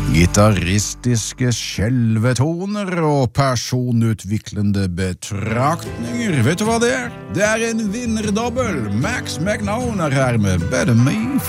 Gitaristiske skjelvetoner og personutviklende betraktninger. Vet du hva det er? Det er en vinnerdobbel. Max McNown er her med Better Me